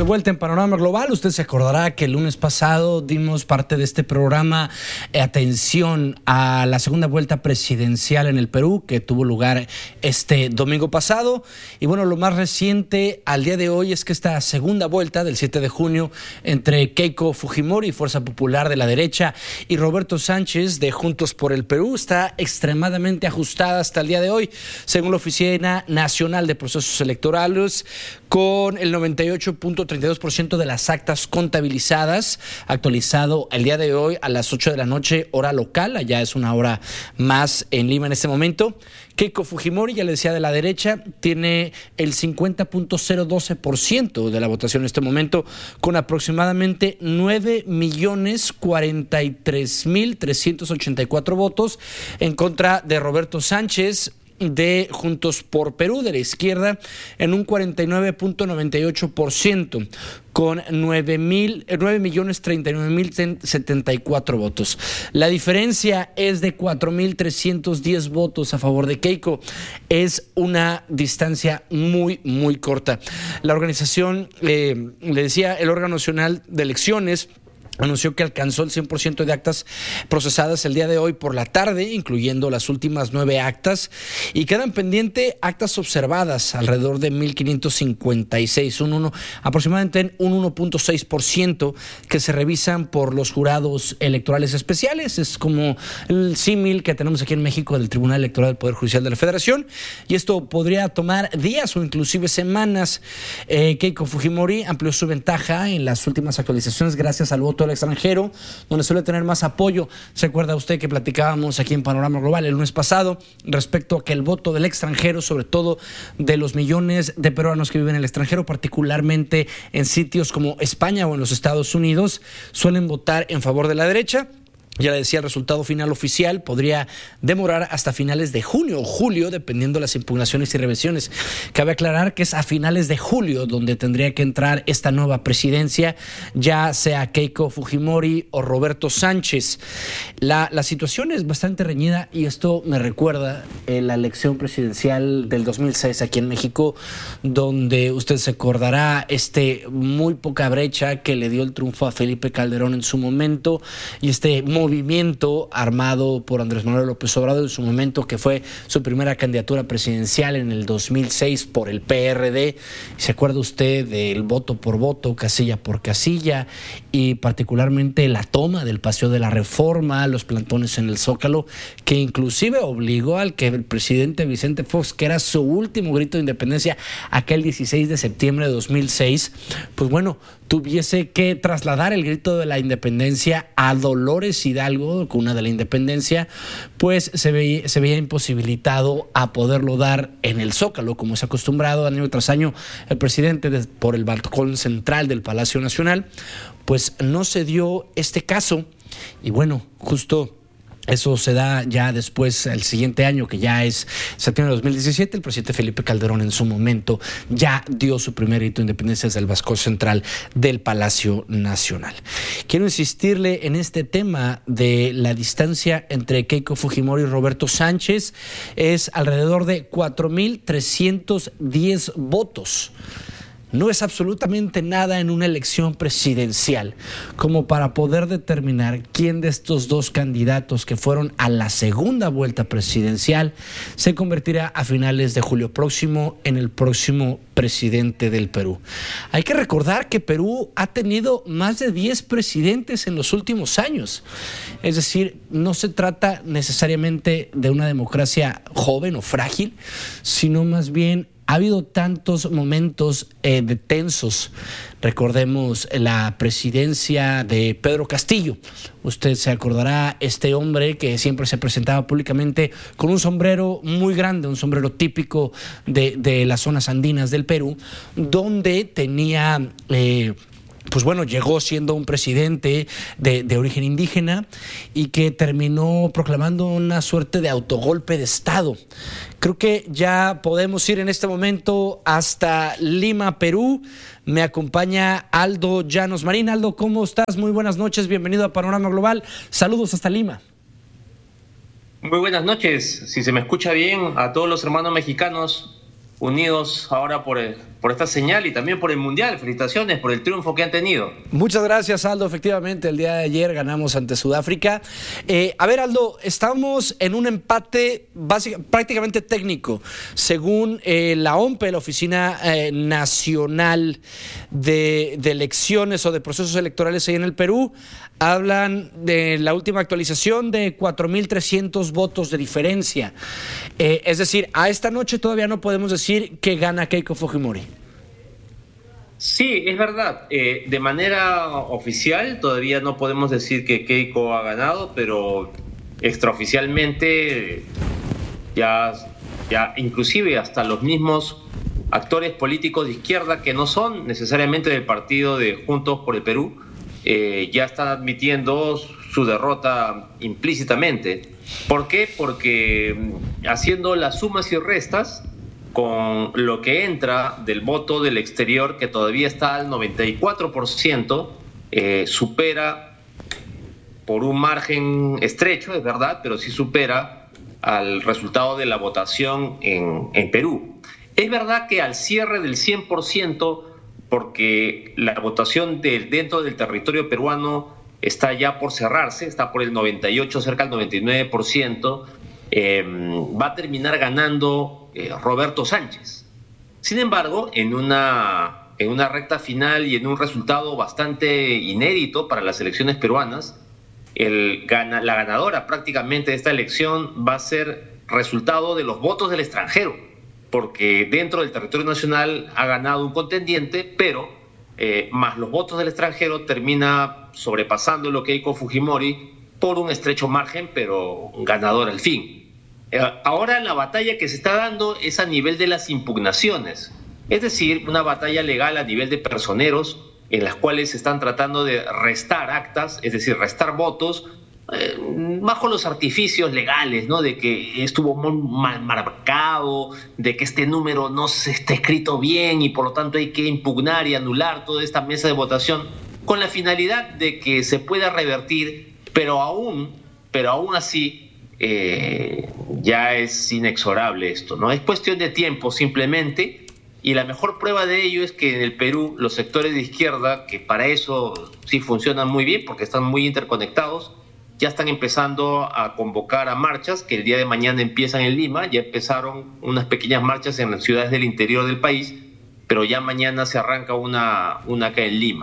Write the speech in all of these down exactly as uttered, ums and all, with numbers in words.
vuelta en Panorama Global. Usted se acordará que el lunes pasado dimos parte de este programa eh, atención a la segunda vuelta presidencial en el Perú, que tuvo lugar este domingo pasado. Y bueno, lo más reciente al día de hoy es que esta segunda vuelta del siete de junio entre Keiko Fujimori, Fuerza Popular de la Derecha, y Roberto Sánchez de Juntos por el Perú está extremadamente ajustada hasta el día de hoy, según la Oficina Nacional de Procesos Electorales, con el noventa y ocho punto treinta y dos por ciento de las actas contabilizadas, actualizado el día de hoy a las ocho de la noche, hora local. Allá es una hora más en Lima en este momento. Keiko Fujimori, ya le decía, de la derecha, tiene el cincuenta punto cero doce por ciento de la votación en este momento, con aproximadamente nueve millones cuarenta y tres mil trescientos ochenta y cuatro votos, en contra de Roberto Sánchez de Juntos por Perú, de la izquierda, en un cuarenta y nueve punto noventa y ocho por ciento, con nueve millones treinta y nueve mil setenta y cuatro votos. La diferencia es de cuatro mil trescientos diez votos a favor de Keiko. Es una distancia muy, muy corta. La organización, eh, le decía, el órgano nacional de elecciones anunció que alcanzó el cien por ciento de actas procesadas el día de hoy por la tarde, incluyendo las últimas nueve actas, y quedan pendientes actas observadas, alrededor de mil quinientos cincuenta y seis, un uno, aproximadamente un uno punto seis por ciento, que se revisan por los jurados electorales especiales. Es como el símil que tenemos aquí en México del Tribunal Electoral del Poder Judicial de la Federación, y esto podría tomar días o inclusive semanas. Eh, Keiko Fujimori amplió su ventaja en las últimas actualizaciones gracias al voto extranjero, donde suele tener más apoyo. ¿Se acuerda usted que platicábamos aquí en Panorama Global el lunes pasado respecto a que el voto del extranjero, sobre todo de los millones de peruanos que viven en el extranjero, particularmente en sitios como España o en los Estados Unidos, suelen votar en favor de la derecha? Ya le decía, el resultado final oficial podría demorar hasta finales de junio o julio, dependiendo de las impugnaciones y revisiones. Cabe aclarar que es a finales de julio donde tendría que entrar esta nueva presidencia, ya sea Keiko Fujimori o Roberto Sánchez. La, la situación es bastante reñida, y esto me recuerda eh, la elección presidencial del dos mil seis aquí en México, donde usted se acordará este muy poca brecha que le dio el triunfo a Felipe Calderón en su momento, y este movimiento movimiento armado por Andrés Manuel López Obrador en su momento, que fue su primera candidatura presidencial en el dos mil seis por el P R D. ¿Se acuerda usted del voto por voto, casilla por casilla, y particularmente la toma del Paseo de la Reforma, los plantones en el Zócalo, que inclusive obligó al que el presidente Vicente Fox, que era su último grito de independencia aquel dieciséis de septiembre de dos mil seis, pues bueno, tuviese que trasladar el grito de la independencia a Dolores Hidalgo, cuna de la independencia, pues se veía, se veía imposibilitado a poderlo dar en el Zócalo, como es acostumbrado año tras año el presidente de, por el balcón central del Palacio Nacional. Pues no se dio este caso, y bueno, justo eso se da ya después, el siguiente año, que ya es septiembre de dos mil diecisiete, el presidente Felipe Calderón en su momento ya dio su primer grito de independencia desde el balcón central del Palacio Nacional. Quiero insistirle en este tema de la distancia entre Keiko Fujimori y Roberto Sánchez. Es alrededor de cuatro mil trescientos diez votos. No es absolutamente nada en una elección presidencial como para poder determinar quién de estos dos candidatos que fueron a la segunda vuelta presidencial se convertirá a finales de julio próximo en el próximo presidente del Perú. Hay que recordar que Perú ha tenido más de diez presidentes en los últimos años. Es decir, no se trata necesariamente de una democracia joven o frágil, sino más bien ha habido tantos momentos eh, de tensos. Recordemos la presidencia de Pedro Castillo. Usted se acordará, este hombre que siempre se presentaba públicamente con un sombrero muy grande, un sombrero típico de, de las zonas andinas del Perú, donde tenía... Eh, pues bueno, llegó siendo un presidente de, de origen indígena, y que terminó proclamando una suerte de autogolpe de Estado. Creo que ya podemos ir en este momento hasta Lima, Perú. Me acompaña Aldo Llanos Marín. Aldo, ¿cómo estás? Muy buenas noches, bienvenido a Panorama Global. Saludos hasta Lima. Muy buenas noches, si se me escucha bien, a todos los hermanos mexicanos. unidos ahora por, el, por esta señal y también por el Mundial. Felicitaciones por el triunfo que han tenido. Muchas gracias, Aldo. Efectivamente, el día de ayer ganamos ante Sudáfrica. Eh, a ver, Aldo, estamos en un empate básica, prácticamente técnico. Según eh, la O M P E, la Oficina eh, Nacional de, de Elecciones o de Procesos Electorales ahí en el Perú, hablan de la última actualización de cuatro mil trescientos votos de diferencia. Eh, es decir, a esta noche todavía no podemos decir que gana Keiko Fujimori. Sí, es verdad. Eh, de manera oficial todavía no podemos decir que Keiko ha ganado, pero extraoficialmente ya, ya inclusive hasta los mismos actores políticos de izquierda que no son necesariamente del partido de Juntos por el Perú, eh, ya están admitiendo su derrota implícitamente. ¿Por qué? Porque haciendo las sumas y restas con lo que entra del voto del exterior, que todavía está al noventa y cuatro por ciento, eh, supera por un margen estrecho, es verdad, pero sí supera al resultado de la votación en, en Perú. Es verdad que al cierre del cien por ciento, porque la votación de, dentro del territorio peruano está ya por cerrarse, está por el noventa y ocho, cerca del noventa y nueve por ciento, eh, va a terminar ganando eh, Roberto Sánchez. Sin embargo, en una, en una recta final y en un resultado bastante inédito para las elecciones peruanas, el, gana, la ganadora prácticamente de esta elección va a ser resultado de los votos del extranjero, porque dentro del territorio nacional ha ganado un contendiente, pero eh, más los votos del extranjero termina sobrepasando lo que Keiko Fujimori por un estrecho margen, pero ganador al fin. Eh, ahora la batalla que se está dando es a nivel de las impugnaciones, es decir, una batalla legal a nivel de personeros en las cuales se están tratando de restar actas, es decir, restar votos, Eh, bajo los artificios legales, ¿no? De que estuvo muy mal marcado, de que este número no se está escrito bien y por lo tanto hay que impugnar y anular toda esta mesa de votación con la finalidad de que se pueda revertir, pero aún, pero aún así eh, ya es inexorable esto, ¿no? Es cuestión de tiempo simplemente, y la mejor prueba de ello es que en el Perú los sectores de izquierda, que para eso sí funcionan muy bien porque están muy interconectados, ya están empezando a convocar a marchas que el día de mañana empiezan en Lima. Ya empezaron unas pequeñas marchas en las ciudades del interior del país, pero ya mañana se arranca una, una acá en Lima.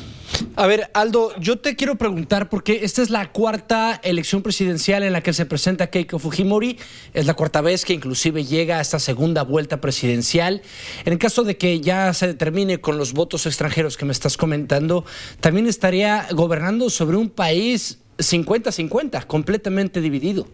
A ver, Aldo, yo te quiero preguntar, porque esta es la cuarta elección presidencial en la que se presenta Keiko Fujimori, es la cuarta vez que inclusive llega a esta segunda vuelta presidencial. En el caso de que ya se determine con los votos extranjeros que me estás comentando, también estaría gobernando sobre un país cincuenta cincuenta, completamente dividido.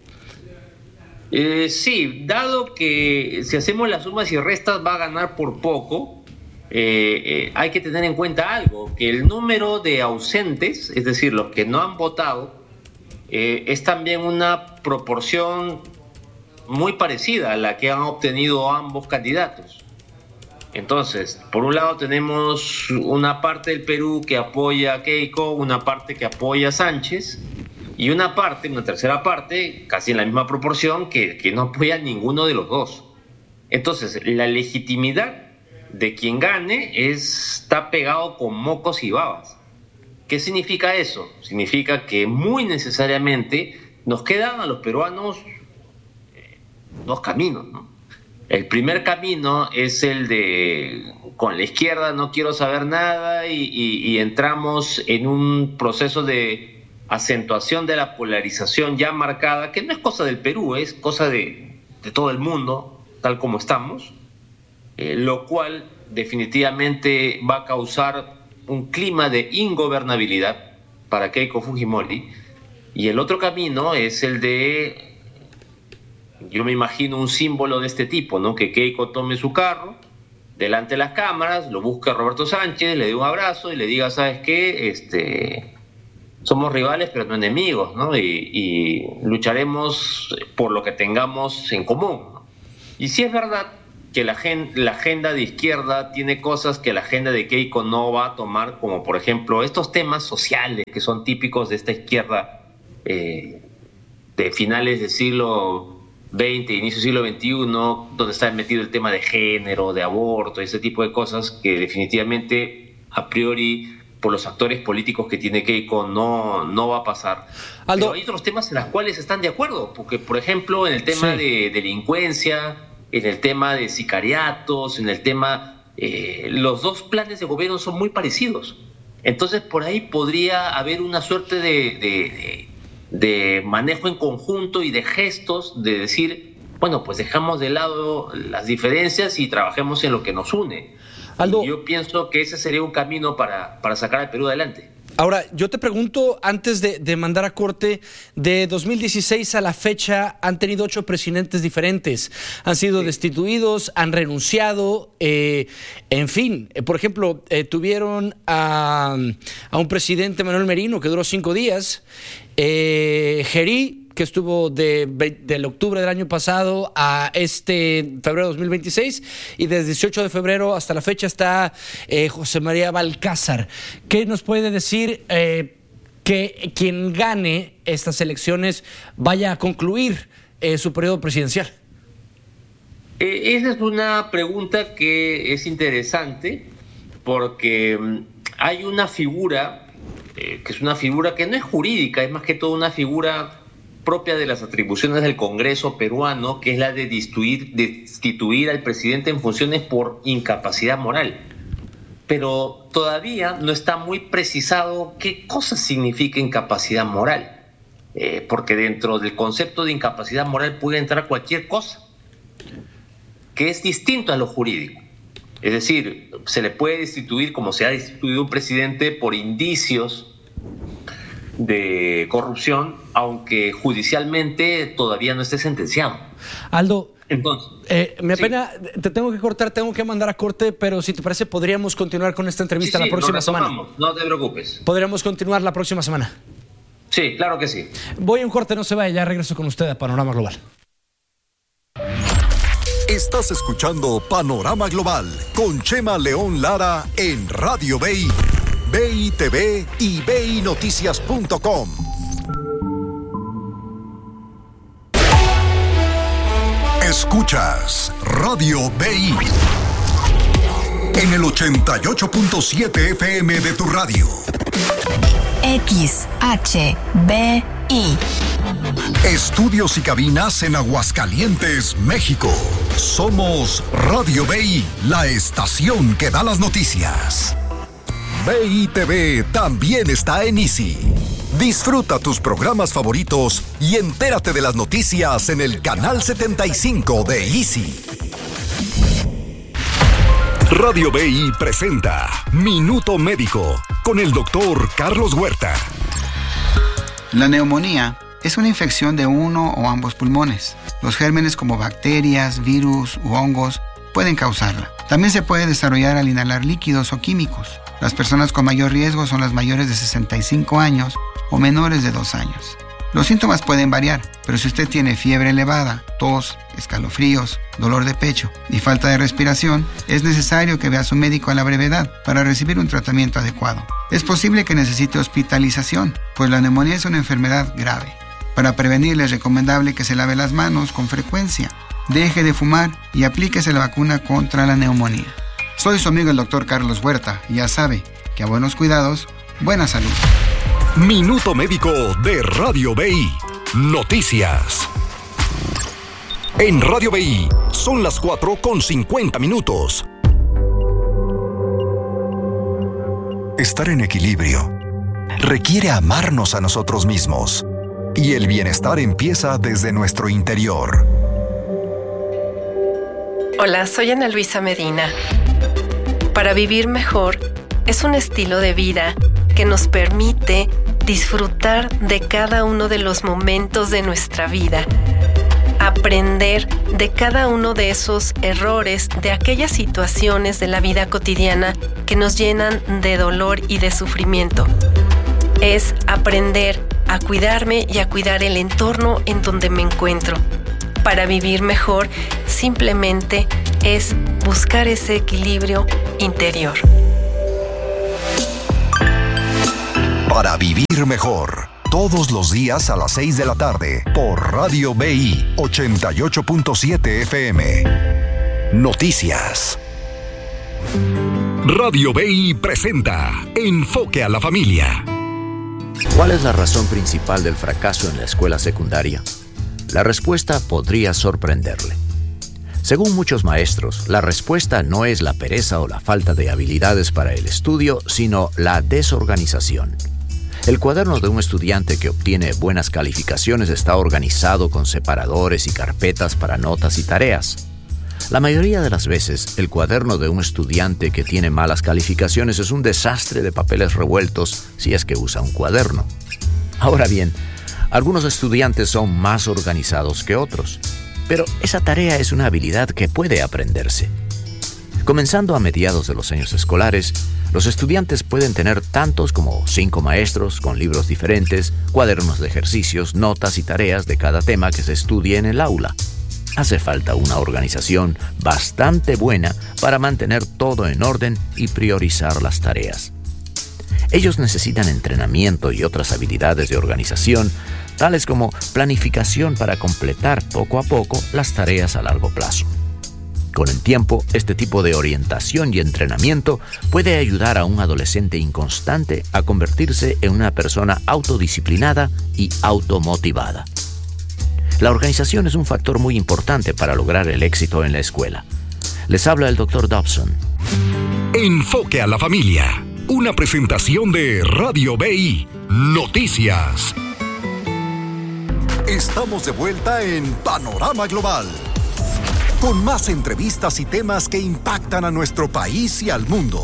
Eh, sí, dado que si hacemos las sumas y restas va a ganar por poco, eh, eh, hay que tener en cuenta algo, que el número de ausentes, es decir, los que no han votado, eh, es también una proporción muy parecida a la que han obtenido ambos candidatos. Entonces, por un lado tenemos una parte del Perú que apoya a Keiko, una parte que apoya a Sánchez, y una parte, una tercera parte, casi en la misma proporción, que, que no apoya a ninguno de los dos. Entonces, la legitimidad de quien gane es, está pegado con mocos y babas. ¿Qué significa eso? Significa que muy necesariamente nos quedan a los peruanos eh, dos caminos, ¿no? El primer camino es el de con la izquierda no quiero saber nada y, y, y entramos en un proceso de acentuación de la polarización ya marcada, que no es cosa del Perú, es cosa de, de todo el mundo, tal como estamos, eh, lo cual definitivamente va a causar un clima de ingobernabilidad para Keiko Fujimori. Y el otro camino es el de... Yo me imagino un símbolo de este tipo, ¿no? Que Keiko tome su carro, delante de las cámaras, lo busque a Roberto Sánchez, le dé un abrazo y le diga, ¿sabes qué? Este, somos rivales pero no enemigos, ¿no? Y, y lucharemos por lo que tengamos en común, ¿no? Y sí es verdad que la, gen, la agenda de izquierda tiene cosas que la agenda de Keiko no va a tomar, como por ejemplo estos temas sociales que son típicos de esta izquierda eh, de finales del siglo veinte, inicio del siglo veintiuno, donde está metido el tema de género, de aborto, ese tipo de cosas que definitivamente a priori por los actores políticos que tiene Keiko no, no va a pasar. Aldo, pero hay otros temas en los cuales están de acuerdo, porque por ejemplo en el tema sí. de delincuencia, en el tema de sicariatos, en el tema, eh, los dos planes de gobierno son muy parecidos. Entonces por ahí podría haber una suerte de, de, de, de manejo en conjunto y de gestos de decir, bueno, pues dejamos de lado las diferencias y trabajemos en lo que nos une. Aldo, yo pienso que ese sería un camino para, para sacar al Perú adelante. Ahora, yo te pregunto, antes de, de mandar a corte, de dos mil dieciséis a la fecha han tenido ocho presidentes diferentes, han sido sí. destituidos, han renunciado, eh, en fin, eh, por ejemplo, eh, tuvieron a, a un presidente, Manuel Merino, que duró cinco días, eh, Gerí, que estuvo de, del octubre del año pasado a este febrero de dos mil veintiséis, y desde dieciocho de febrero hasta la fecha está eh, José María Balcázar. ¿Qué nos puede decir eh, que quien gane estas elecciones vaya a concluir eh, su periodo presidencial? Eh, esa es una pregunta que es interesante porque um, hay una figura eh, que es una figura que no es jurídica, es más que todo una figura propia de las atribuciones del Congreso peruano, que es la de destituir, destituir al presidente en funciones por incapacidad moral. Pero todavía no está muy precisado qué cosa significa incapacidad moral, eh, porque dentro del concepto de incapacidad moral puede entrar cualquier cosa, que es distinto a lo jurídico. Es decir, se le puede destituir, como se ha destituido un presidente, por indicios de corrupción, aunque judicialmente todavía no esté sentenciado. Aldo, entonces, eh, me apena, sí. te tengo que cortar, tengo que mandar a corte, pero si te parece podríamos continuar con esta entrevista sí, sí, la próxima semana. No te preocupes. Podríamos continuar la próxima semana. Sí, claro que sí. Voy a un corte, no se vaya, ya regreso con usted a Panorama Global. Estás escuchando Panorama Global con Chema León Lara en Radio B I, B I T V y B I Noticias punto com. Escuchas Radio B I en el ochenta y ocho punto siete F M de tu radio. X H B I. Estudios y cabinas en Aguascalientes, México. Somos Radio B I, la estación que da las noticias. B I T V también está en Easy. Disfruta tus programas favoritos y entérate de las noticias en el canal setenta y cinco de Easy. Radio B I presenta Minuto Médico con el doctor Carlos Huerta. La neumonía es una infección de uno o ambos pulmones. Los gérmenes como bacterias, virus u hongos pueden causarla. También se puede desarrollar al inhalar líquidos o químicos. Las personas con mayor riesgo son las mayores de sesenta y cinco años o menores de dos años. Los síntomas pueden variar, pero si usted tiene fiebre elevada, tos, escalofríos, dolor de pecho y falta de respiración, es necesario que vea a su médico a la brevedad para recibir un tratamiento adecuado. Es posible que necesite hospitalización, pues la neumonía es una enfermedad grave. Para prevenirle es recomendable que se lave las manos con frecuencia, deje de fumar y aplíquese la vacuna contra la neumonía. Soy su amigo el doctor Carlos Huerta y ya sabe que a buenos cuidados, buena salud. Minuto Médico de Radio B I. Noticias. En Radio B I son las cuatro con cincuenta minutos. Estar en equilibrio requiere amarnos a nosotros mismos. Y el bienestar empieza desde nuestro interior. Hola, soy Ana Luisa Medina. Para vivir mejor es un estilo de vida que nos permite disfrutar de cada uno de los momentos de nuestra vida, aprender de cada uno de esos errores, de aquellas situaciones de la vida cotidiana que nos llenan de dolor y de sufrimiento. Es aprender a cuidarme y a cuidar el entorno en donde me encuentro. Para vivir mejor, simplemente es buscar ese equilibrio interior. Para vivir mejor, todos los días a las seis de la tarde por Radio B I ochenta y ocho punto siete F M. Noticias. Radio B I presenta Enfoque a la Familia. ¿Cuál es la razón principal del fracaso en la escuela secundaria? La respuesta podría sorprenderle. Según muchos maestros, la respuesta no es la pereza o la falta de habilidades para el estudio, sino la desorganización. El cuaderno de un estudiante que obtiene buenas calificaciones está organizado con separadores y carpetas para notas y tareas. La mayoría de las veces, el cuaderno de un estudiante que tiene malas calificaciones es un desastre de papeles revueltos si es que usa un cuaderno. Ahora bien, algunos estudiantes son más organizados que otros, pero esa tarea es una habilidad que puede aprenderse. Comenzando a mediados de los años escolares, los estudiantes pueden tener tantos como cinco maestros con libros diferentes, cuadernos de ejercicios, notas y tareas de cada tema que se estudie en el aula. Hace falta una organización bastante buena para mantener todo en orden y priorizar las tareas. Ellos necesitan entrenamiento y otras habilidades de organización, tales como planificación para completar poco a poco las tareas a largo plazo. Con el tiempo, este tipo de orientación y entrenamiento puede ayudar a un adolescente inconstante a convertirse en una persona autodisciplinada y automotivada. La organización es un factor muy importante para lograr el éxito en la escuela. Les habla el doctor Dobson. Enfoque a la Familia. Una presentación de Radio B I Noticias. Estamos de vuelta en Panorama Global, con más entrevistas y temas que impactan a nuestro país y al mundo.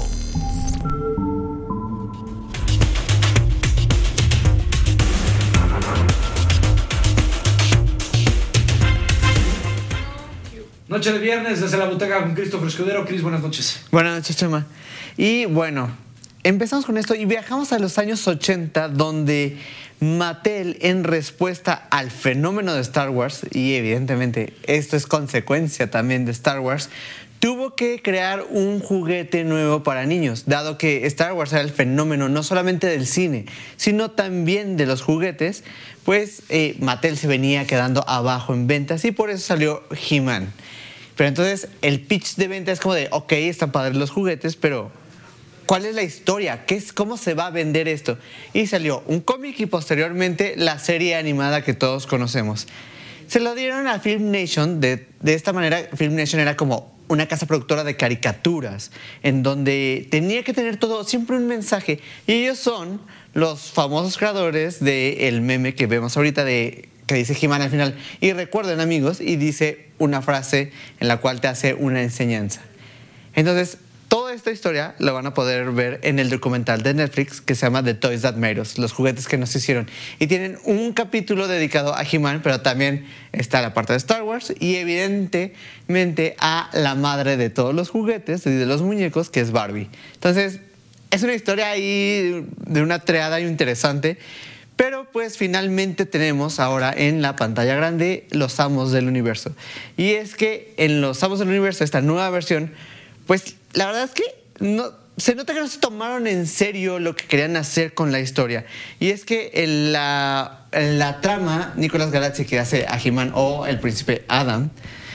Noche de viernes desde la butaca con Christopher Escudero. Cris, buenas noches. Buenas noches, Chema. Y bueno, empezamos con esto y viajamos a los años ochenta, donde Mattel, en respuesta al fenómeno de Star Wars, y evidentemente esto es consecuencia también de Star Wars, tuvo que crear un juguete nuevo para niños, dado que Star Wars era el fenómeno no solamente del cine, sino también de los juguetes. Pues eh, Mattel se venía quedando abajo en ventas y por eso salió He-Man. Pero entonces el pitch de venta es como de, ok, están padres los juguetes, pero ¿cuál es la historia? ¿Qué es, ¿Cómo se va a vender esto? Y salió un cómic y posteriormente la serie animada que todos conocemos. Se lo dieron a Film Nation. De, de esta manera, Film Nation era como una casa productora de caricaturas, en donde tenía que tener todo, siempre un mensaje. Y ellos son los famosos creadores del meme que vemos ahorita de que dice He-Man al final. Y recuerden, amigos, y dice una frase en la cual te hace una enseñanza. Entonces, toda esta historia la van a poder ver en el documental de Netflix que se llama The Toys That Made Us, los juguetes que nos hicieron. Y tienen un capítulo dedicado a He-Man, pero también está la parte de Star Wars y evidentemente a la madre de todos los juguetes y de los muñecos, que es Barbie. Entonces, es una historia ahí de una triada interesante. Pero pues finalmente tenemos ahora en la pantalla grande Los Amos del Universo. Y es que en Los Amos del Universo, esta nueva versión, pues la verdad es que no, se nota que no se tomaron en serio lo que querían hacer con la historia. Y es que en la, en la trama, Nicolas Galatzi, que hace a He-Man, o el príncipe Adam,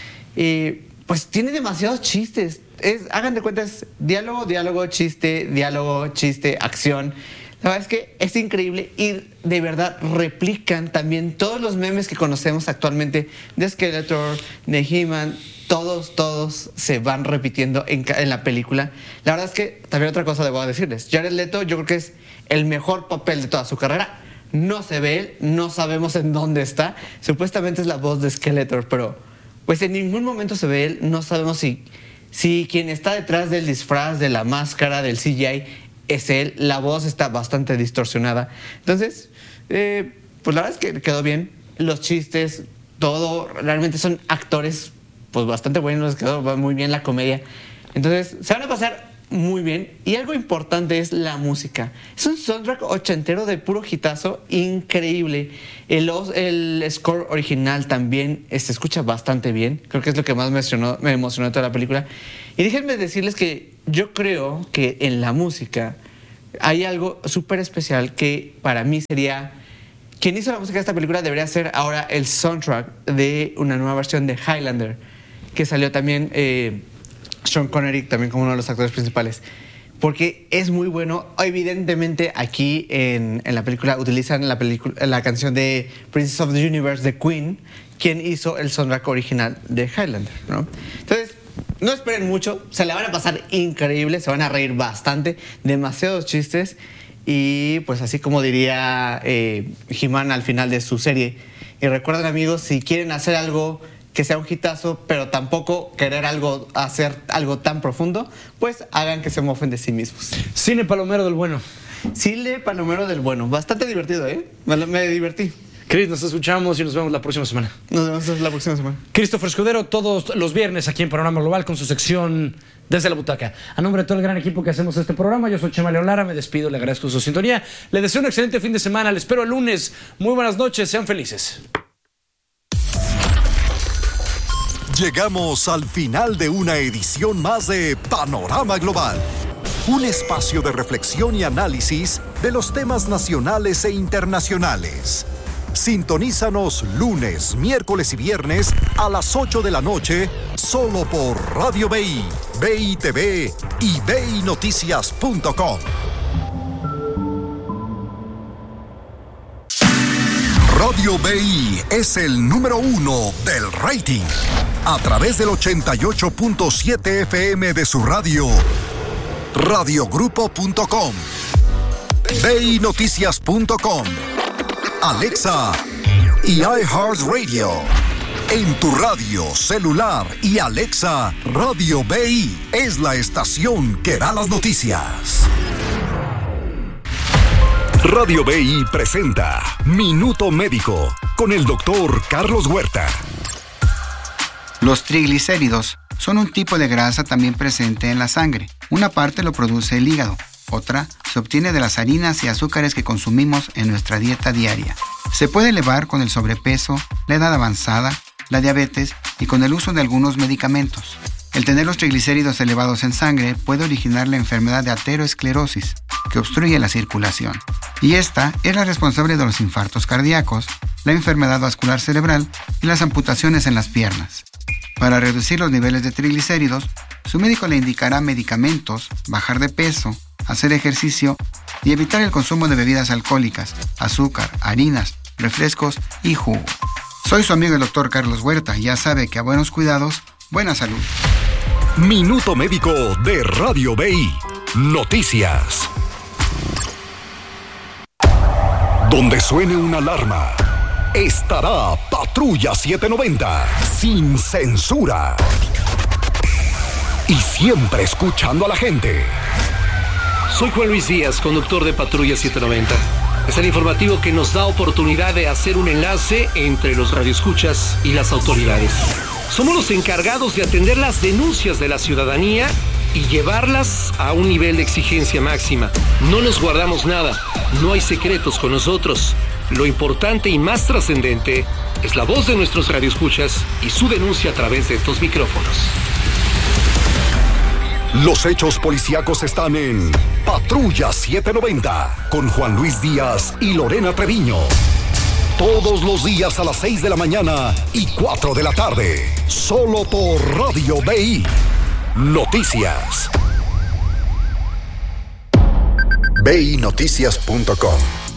eh, pues tiene demasiados chistes. Es, hagan de cuenta, es diálogo, diálogo, chiste, diálogo, chiste, acción. La verdad es que es increíble y de verdad replican también todos los memes que conocemos actualmente de Skeletor, de He-Man. Todos, todos se van repitiendo en, en la película. La verdad es que también otra cosa debo decirles. Jared Leto, yo creo que es el mejor papel de toda su carrera. No se ve él, no sabemos en dónde está. Supuestamente es la voz de Skeletor, pero pues en ningún momento se ve él. No sabemos si, si quien está detrás del disfraz, de la máscara, del C G I es él. La voz está bastante distorsionada. Entonces, eh, pues la verdad es que quedó bien. Los chistes, todo, realmente son actores pues bastante buenos, quedó muy bien la comedia. Entonces, se van a pasar muy bien. Y algo importante es la música. Es un soundtrack ochentero de puro hitazo, increíble. El, el score original también se escucha bastante bien. Creo que es lo que más me emocionó, me emocionó de toda la película. Y déjenme decirles que yo creo que en la música hay algo súper especial que para mí sería quien hizo la música de esta película debería ser ahora el soundtrack de una nueva versión de Highlander, que salió también eh, Sean Connery también como uno de los actores principales. Porque es muy bueno. Evidentemente aquí en, en la película utilizan la, película, la canción de Princess of the Universe de Queen, quien hizo el soundtrack original de Highlander, ¿no? Entonces, no esperen mucho, se la van a pasar increíble, se van a reír bastante, demasiados chistes. Y pues así como diría eh, He-Man al final de su serie. Y recuerden, amigos, si quieren hacer algo que sea un hitazo, pero tampoco querer algo, hacer algo tan profundo, pues hagan que se mofen de sí mismos. Cine palomero del bueno. Cine palomero del bueno. Bastante divertido, ¿eh? Me, me divertí. Chris, nos escuchamos y nos vemos la próxima semana. Nos vemos la próxima semana. Christopher Escudero, todos los viernes aquí en Panorama Global con su sección Desde la Butaca. A nombre de todo el gran equipo que hacemos este programa, yo soy Chema León Lara, me despido, le agradezco su sintonía. Le deseo un excelente fin de semana, le espero el lunes. Muy buenas noches, sean felices. Llegamos al final de una edición más de Panorama Global, un espacio de reflexión y análisis de los temas nacionales e internacionales. Sintonízanos lunes, miércoles y viernes a las ocho de la noche, solo por Radio B I, B I T V y B I Noticias punto com. Radio B I es el número uno del rating. A través del ochenta y ocho punto siete F M de su radio, radiogrupo punto com, B I Noticias punto com, Alexa y iHeartRadio. En tu radio, celular y Alexa, Radio B I es la estación que da las noticias. Radio B I presenta Minuto Médico con el doctor Carlos Huerta. Los triglicéridos son un tipo de grasa también presente en la sangre. Una parte lo produce el hígado, otra se obtiene de las harinas y azúcares que consumimos en nuestra dieta diaria. Se puede elevar con el sobrepeso, la edad avanzada, la diabetes y con el uso de algunos medicamentos. El tener los triglicéridos elevados en sangre puede originar la enfermedad de aterosclerosis, que obstruye la circulación. Y esta es la responsable de los infartos cardíacos, la enfermedad vascular cerebral y las amputaciones en las piernas. Para reducir los niveles de triglicéridos, su médico le indicará medicamentos, bajar de peso, hacer ejercicio y evitar el consumo de bebidas alcohólicas, azúcar, harinas, refrescos y jugo. Soy su amigo el doctor Carlos Huerta y ya sabe que a buenos cuidados, buena salud. Minuto Médico de Radio B I. Noticias. Donde suene una alarma, estará Patrulla setecientos noventa, sin censura. Y siempre escuchando a la gente. Soy Juan Luis Díaz, conductor de Patrulla setecientos noventa. Es el informativo que nos da oportunidad de hacer un enlace entre los radioescuchas y las autoridades. Somos los encargados de atender las denuncias de la ciudadanía y llevarlas a un nivel de exigencia máxima. No nos guardamos nada, no hay secretos con nosotros. Lo importante y más trascendente es la voz de nuestros radioescuchas y su denuncia a través de estos micrófonos. Los hechos policíacos están en Patrulla setecientos noventa con Juan Luis Díaz y Lorena Treviño. Todos los días a las seis de la mañana y cuatro de la tarde. Solo por Radio B I. Noticias. B I Noticias punto com.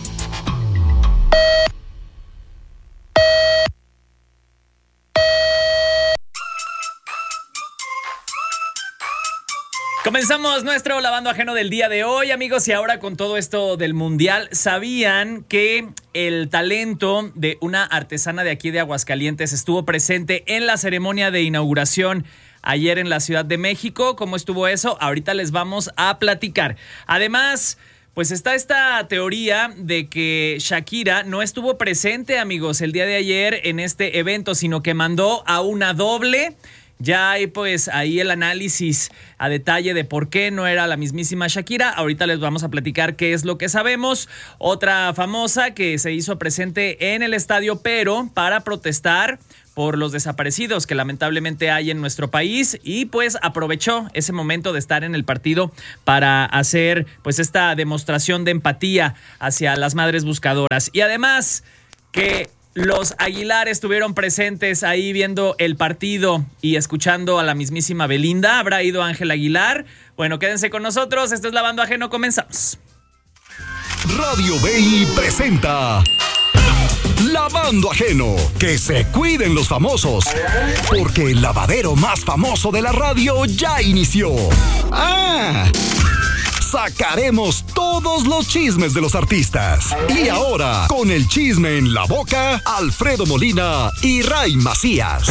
Comenzamos nuestro lavando ajeno del día de hoy, amigos, y ahora con todo esto del mundial, ¿sabían que el talento de una artesana de aquí de Aguascalientes estuvo presente en la ceremonia de inauguración ayer en la Ciudad de México? ¿Cómo estuvo eso? Ahorita les vamos a platicar. Además, pues está esta teoría de que Shakira no estuvo presente, amigos, el día de ayer en este evento, sino que mandó a una doble. Ya hay pues ahí el análisis a detalle de por qué no era la mismísima Shakira. Ahorita les vamos a platicar qué es lo que sabemos. Otra famosa que se hizo presente en el estadio, pero para protestar por los desaparecidos que lamentablemente hay en nuestro país y pues aprovechó ese momento de estar en el partido para hacer pues esta demostración de empatía hacia las madres buscadoras. Y además que los Aguilar estuvieron presentes ahí viendo el partido y escuchando a la mismísima Belinda. ¿Habrá ido Ángel Aguilar? Bueno, quédense con nosotros. Esto es Lavando Ajeno. Comenzamos. Radio B I presenta Lavando Ajeno. Que se cuiden los famosos, porque el lavadero más famoso de la radio ya inició. ¡Ah! Sacaremos todos los chismes de los artistas. Y ahora, con el chisme en la boca, Alfredo Molina y Ray Macías.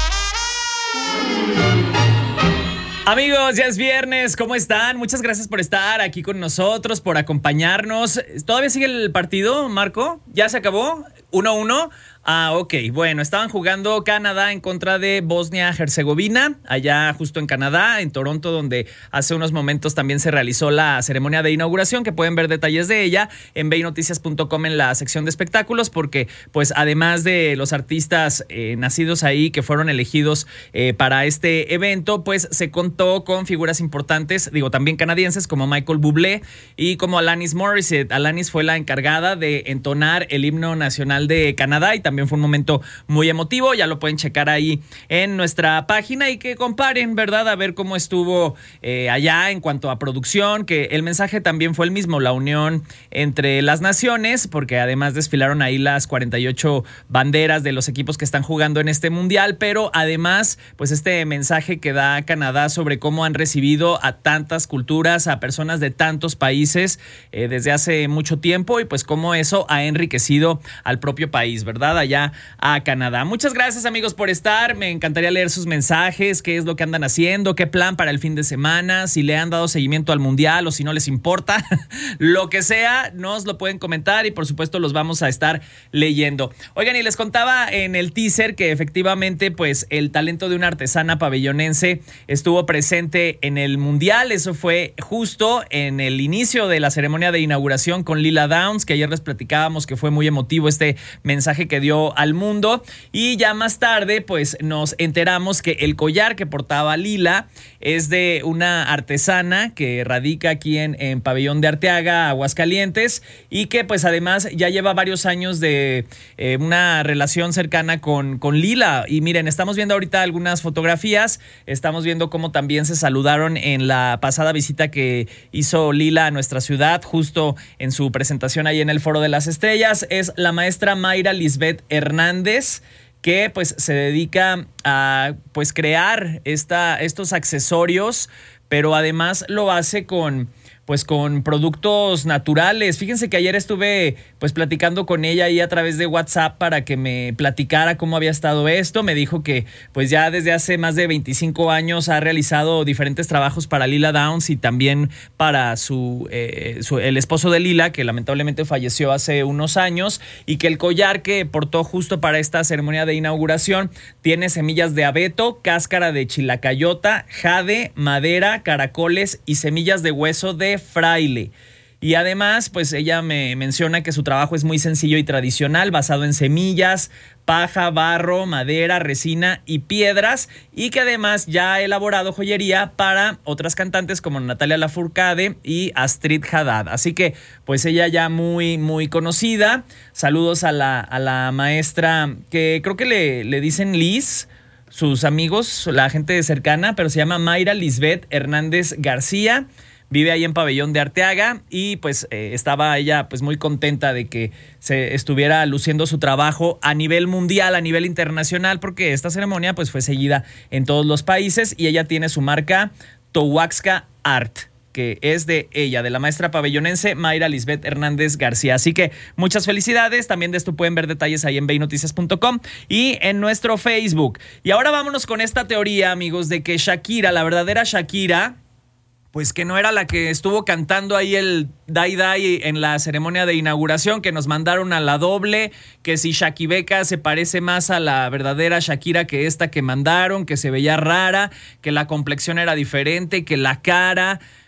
Amigos, ya es viernes, ¿cómo están? Muchas gracias por estar aquí con nosotros, por acompañarnos. ¿Todavía sigue el partido, Marco? ¿Ya se acabó? ¿uno uno? Ah, ok. Bueno, estaban jugando Canadá en contra de Bosnia-Herzegovina, allá justo en Canadá, en Toronto, donde hace unos momentos también se realizó la ceremonia de inauguración, que pueden ver detalles de ella en bey noticias punto com en la sección de espectáculos, porque pues además de los artistas eh, nacidos ahí que fueron elegidos eh, para este evento, pues se contó con figuras importantes, digo, también canadienses, como Michael Bublé y como Alanis Morissette. Alanis fue la encargada de entonar el himno nacional de Canadá y también También fue un momento muy emotivo, ya lo pueden checar ahí en nuestra página y que comparen, ¿verdad? A ver cómo estuvo eh, allá en cuanto a producción, que el mensaje también fue el mismo, la unión entre las naciones, porque además desfilaron ahí las cuarenta y ocho banderas de los equipos que están jugando en este mundial, pero además, pues este mensaje que da Canadá sobre cómo han recibido a tantas culturas, a personas de tantos países eh, desde hace mucho tiempo y pues cómo eso ha enriquecido al propio país, ¿verdad? Allá a Canadá. Muchas gracias, amigos, por estar. Me encantaría leer sus mensajes, qué es lo que andan haciendo, qué plan para el fin de semana, si le han dado seguimiento al mundial o si no les importa. Lo que sea, nos lo pueden comentar y por supuesto los vamos a estar leyendo. Oigan, y les contaba en el teaser que efectivamente pues el talento de una artesana pabellonense estuvo presente en el mundial. Eso fue justo en el inicio de la ceremonia de inauguración con Lila Downs, que ayer les platicábamos que fue muy emotivo este mensaje que dio al mundo, y ya más tarde pues nos enteramos que el collar que portaba Lila es de una artesana que radica aquí en, en Pabellón de Arteaga, Aguascalientes, y que pues además ya lleva varios años de eh, una relación cercana con, con Lila. Y miren, estamos viendo ahorita algunas fotografías, estamos viendo cómo también se saludaron en la pasada visita que hizo Lila a nuestra ciudad, justo en su presentación ahí en el Foro de las Estrellas. Es la maestra Mayra Lisbeth Hernández, que pues se dedica a pues crear esta, estos accesorios, pero además lo hace con pues con productos naturales. Fíjense que ayer estuve pues platicando con ella ahí a través de WhatsApp para que me platicara cómo había estado esto. Me dijo que pues ya desde hace más de veinticinco años ha realizado diferentes trabajos para Lila Downs y también para su, eh, su el esposo de Lila, que lamentablemente falleció hace unos años, y que el collar que portó justo para esta ceremonia de inauguración tiene semillas de abeto, cáscara de chilacayota, jade, madera, caracoles y semillas de hueso de fraile. Y además, pues ella me menciona que su trabajo es muy sencillo y tradicional, basado en semillas, paja, barro, madera, resina y piedras, y que además ya ha elaborado joyería para otras cantantes como Natalia Lafourcade y Astrid Haddad. Así que, pues ella ya muy, muy conocida. Saludos a la, a la maestra, que creo que le, le dicen Liz, sus amigos, la gente cercana, pero se llama Mayra Lisbeth Hernández García. Vive ahí en Pabellón de Arteaga y pues eh, estaba ella pues muy contenta de que se estuviera luciendo su trabajo a nivel mundial, a nivel internacional, porque esta ceremonia pues fue seguida en todos los países y ella tiene su marca Towaxca Art, que es de ella, de la maestra pabellonense Mayra Lisbeth Hernández García. Así que muchas felicidades. También de esto pueden ver detalles ahí en bey noticias punto com y en nuestro Facebook. Y ahora vámonos con esta teoría, amigos, de que Shakira, la verdadera Shakira, pues que no era la que estuvo cantando ahí el Dai Dai en la ceremonia de inauguración, que nos mandaron a la doble, que si Shakibeca se parece más a la verdadera Shakira que esta que mandaron, que se veía rara, que la complexión era diferente, que la cara...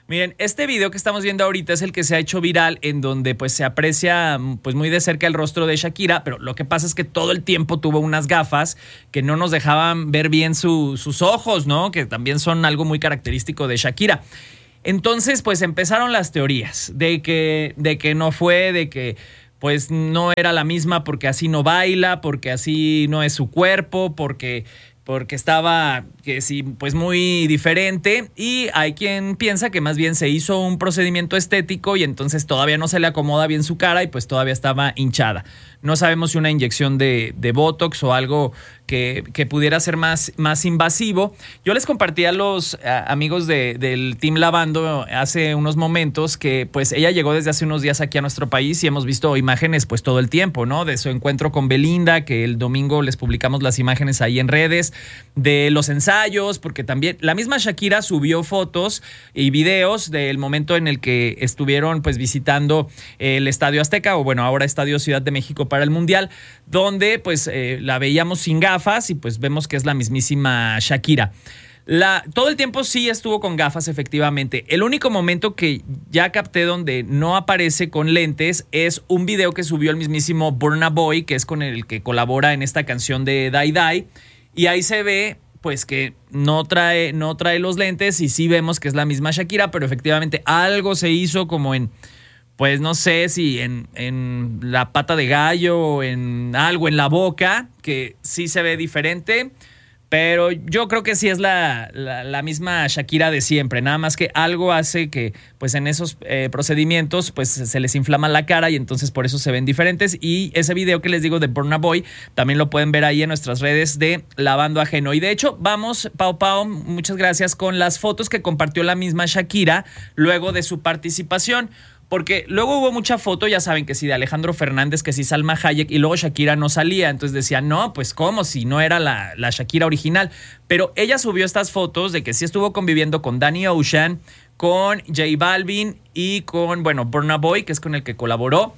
Miren, este video que estamos viendo ahorita es el que se ha hecho viral, en donde pues se aprecia pues muy de cerca el rostro de Shakira, pero lo que pasa es que todo el tiempo tuvo unas gafas que no nos dejaban ver bien su, sus ojos, ¿no? Que también son algo muy característico de Shakira. Entonces, pues empezaron las teorías de que, de que no fue, de que pues no era la misma porque así no baila, porque así no es su cuerpo, porque... porque estaba, que sí, pues muy diferente, y hay quien piensa que más bien se hizo un procedimiento estético y entonces todavía no se le acomoda bien su cara y pues todavía estaba hinchada. No sabemos si una inyección de, de Botox o algo que, que pudiera ser más, más invasivo. Yo les compartí a los a, amigos de, del Team Lavando hace unos momentos que pues ella llegó desde hace unos días aquí a nuestro país y hemos visto imágenes pues todo el tiempo, ¿no? De su encuentro con Belinda, que el domingo les publicamos las imágenes ahí en redes, de los ensayos, porque también la misma Shakira subió fotos y videos del momento en el que estuvieron pues visitando el Estadio Azteca, o bueno, ahora Estadio Ciudad de México para el Mundial, donde pues eh, la veíamos sin gafas y pues vemos que es la mismísima Shakira. La, todo el tiempo sí estuvo con gafas, efectivamente. El único momento que ya capté donde no aparece con lentes es un video que subió el mismísimo Burna Boy, que es con el que colabora en esta canción de Die Die, y ahí se ve pues que no trae, no trae los lentes y sí vemos que es la misma Shakira, pero efectivamente algo se hizo como en... pues no sé si en, en la pata de gallo o en algo en la boca, que sí se ve diferente, pero yo creo que sí es la, la, la misma Shakira de siempre, nada más que algo hace que pues en esos eh, procedimientos pues se les inflama la cara y entonces por eso se ven diferentes. Y ese video que les digo de Burna Boy también lo pueden ver ahí en nuestras redes de Lavando Ajeno. Y de hecho vamos, Pau Pau, muchas gracias, con las fotos que compartió la misma Shakira luego de su participación. Porque luego hubo mucha foto, ya saben, que si de Alejandro Fernández, que si Salma Hayek, y luego Shakira no salía. Entonces decían, no, pues cómo, si no era la, la Shakira original. Pero ella subió estas fotos de que sí estuvo conviviendo con Danny Ocean, con J Balvin y con, bueno, Burna Boy, que es con el que colaboró.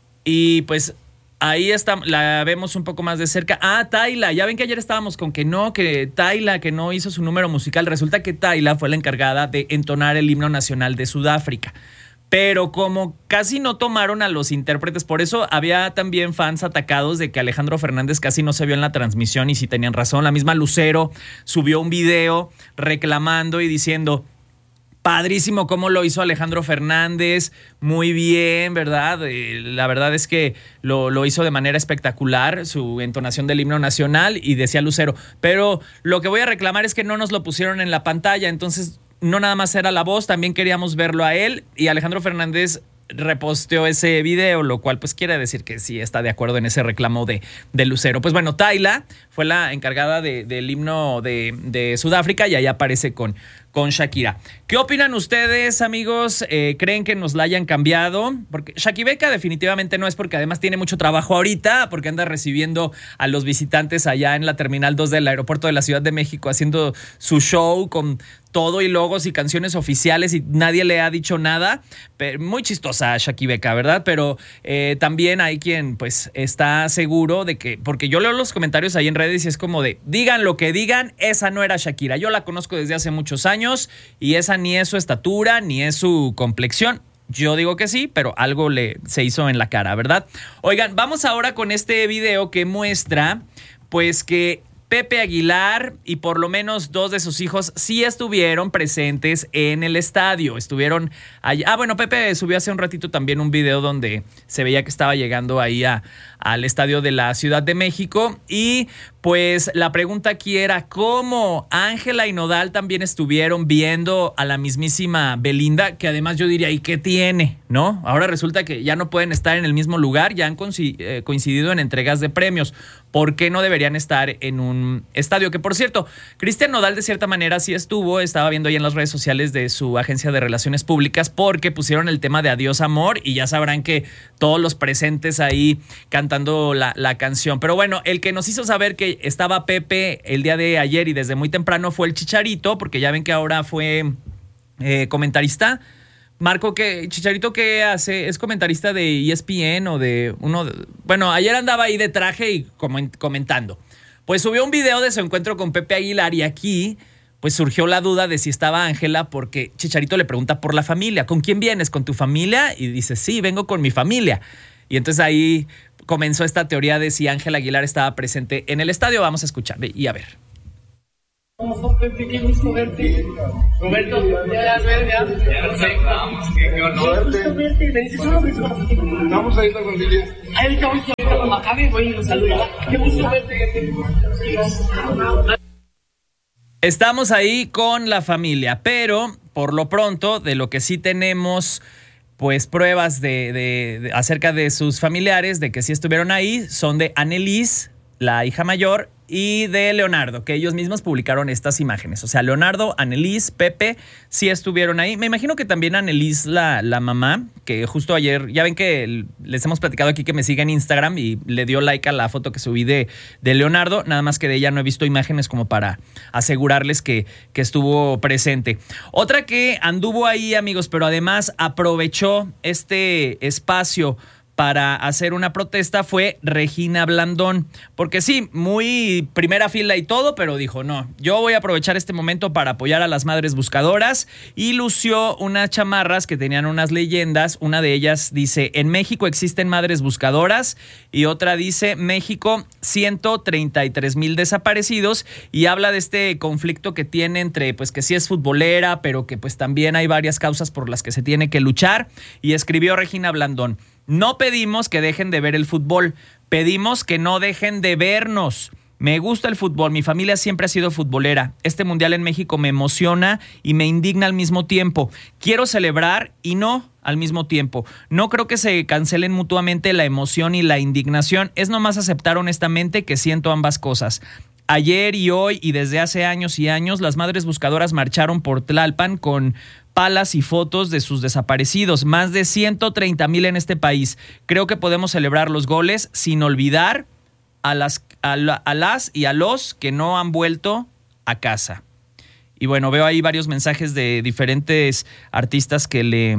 Y pues ahí está, la vemos un poco más de cerca. Ah, Tayla, ya ven que ayer estábamos con que no, que Tayla, que no hizo su número musical. Resulta que Tayla fue la encargada de entonar el himno nacional de Sudáfrica. Pero como casi no tomaron a los intérpretes, por eso había también fans atacados de que Alejandro Fernández casi no se vio en la transmisión, y sí tenían razón. La misma Lucero subió un video reclamando y diciendo, padrísimo cómo lo hizo Alejandro Fernández, muy bien, ¿verdad? Eh, la verdad es que lo, lo hizo de manera espectacular, su entonación del himno nacional, y decía Lucero, pero lo que voy a reclamar es que no nos lo pusieron en la pantalla, entonces... no nada más era la voz, también queríamos verlo a él, y Alejandro Fernández reposteó ese video, lo cual pues quiere decir que sí está de acuerdo en ese reclamo de, de Lucero. Pues bueno, Tayla fue la encargada de, del himno de, de Sudáfrica y ahí aparece con, con Shakira. ¿Qué opinan ustedes, amigos? Eh, ¿Creen que nos la hayan cambiado? Porque Shakibeca definitivamente no es, porque además tiene mucho trabajo ahorita, porque anda recibiendo a los visitantes allá en la Terminal dos del aeropuerto de la Ciudad de México, haciendo su show con todo y logos y canciones oficiales, y nadie le ha dicho nada. Pero muy chistosa Shakibeca, ¿verdad? Pero eh, también hay quien pues está seguro de que, porque yo leo los comentarios ahí en redes y es como de, digan lo que digan, esa no era Shakira. Yo la conozco desde hace muchos años y esa ni es su estatura, ni es su complexión. Yo digo que sí, pero algo le se hizo en la cara, ¿verdad? Oigan, vamos ahora con este video que muestra pues que Pepe Aguilar y por lo menos dos de sus hijos sí estuvieron presentes en el estadio. Estuvieron allá. Ah, bueno, Pepe subió hace un ratito también un video donde se veía que estaba llegando ahí a, al estadio de la Ciudad de México. Y pues la pregunta aquí era cómo Ángela y Nodal también estuvieron viendo a la mismísima Belinda, que además yo diría, ¿y qué tiene? ¿No? Ahora resulta que ya no pueden estar en el mismo lugar, ya han coincidido en entregas de premios. ¿Por qué no deberían estar en un estadio? Que por cierto, Cristian Nodal de cierta manera sí estuvo, estaba viendo ahí en las redes sociales de su agencia de relaciones públicas, porque pusieron el tema de Adiós Amor y ya sabrán que todos los presentes ahí cantando la, la canción. Pero bueno, el que nos hizo saber que estaba Pepe el día de ayer y desde muy temprano fue el Chicharito, porque ya ven que ahora fue eh, comentarista. Marco, que Chicharito, ¿qué hace? ¿Es comentarista de E S P N o de uno? De, bueno, ayer andaba ahí de traje y comentando. Pues subió un video de su encuentro con Pepe Aguilar y aquí pues surgió la duda de si estaba Ángela, porque Chicharito le pregunta por la familia. ¿Con quién vienes? ¿Con tu familia? Y dice, sí, vengo con mi familia. Y entonces ahí comenzó esta teoría de si Ángela Aguilar estaba presente en el estadio. Vamos a escuchar y a ver. ¿Cómo estás, Pepe? Qué gusto verte. Roberto, ya las ves, ya. Ya sé, vamos, qué, qué honor. Qué gusto verte. Me dices, solo me dices, vamos a ir a familia. Ahorita voy a ir cuando acabe, voy y los saludo. Qué gusto verte. Estamos ahí con la familia, pero por lo pronto, de lo que sí tenemos, pues pruebas de, de, de acerca de sus familiares, de que sí estuvieron ahí, son de Annelise, la hija mayor, y de Leonardo, que ellos mismos publicaron estas imágenes. O sea, Leonardo, Annelise, Pepe, sí estuvieron ahí. Me imagino que también Annelise, la, la mamá, que justo ayer, ya ven que les hemos platicado aquí que me sigue en Instagram y le dio like a la foto que subí de, de Leonardo, nada más que de ella no he visto imágenes como para asegurarles que, que estuvo presente. Otra que anduvo ahí, amigos, pero además aprovechó este espacio para hacer una protesta fue Regina Blandón, porque sí, muy primera fila y todo, pero dijo, no, yo voy a aprovechar este momento para apoyar a las madres buscadoras, y lució unas chamarras que tenían unas leyendas. Una de ellas dice, en México existen madres buscadoras, y otra dice, México, ciento treinta y tres mil desaparecidos, y habla de este conflicto que tiene entre, pues que sí es futbolera, pero que pues también hay varias causas por las que se tiene que luchar, y escribió Regina Blandón, no pedimos que dejen de ver el fútbol, pedimos que no dejen de vernos. Me gusta el fútbol, mi familia siempre ha sido futbolera. Este mundial en México me emociona y me indigna al mismo tiempo. Quiero celebrar y no al mismo tiempo. No creo que se cancelen mutuamente la emoción y la indignación. Es nomás aceptar honestamente que siento ambas cosas. Ayer y hoy y desde hace años y años, las madres buscadoras marcharon por Tlalpan con palas y fotos de sus desaparecidos. Más de ciento treinta mil en este país. Creo que podemos celebrar los goles sin olvidar a las, a, la, a las y a los que no han vuelto a casa. Y bueno, veo ahí varios mensajes de diferentes artistas que le,